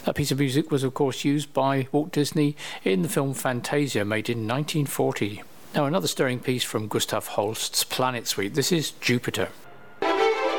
That piece of music was of course used by Walt Disney in the film Fantasia, made in 1940. Now another stirring piece from Gustav Holst's Planet Suite. This is Jupiter.